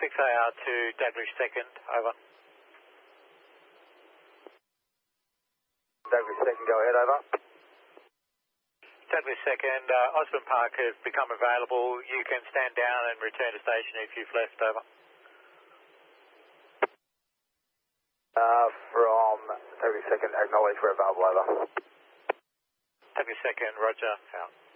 6AR to Daglish 2nd, over. Daglish 2nd, go ahead, over. Daglish 2nd, Osborne Park has become available. You can stand down and return to station if you've left, over. From Daglish 2nd, acknowledge we're available, over. Daglish 2nd, roger, out.